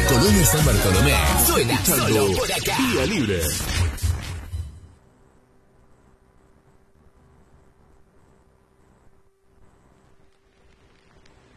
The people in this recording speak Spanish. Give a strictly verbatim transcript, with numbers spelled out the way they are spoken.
Colonia San Bartolomé. Suena solo por acá. Vía Libre.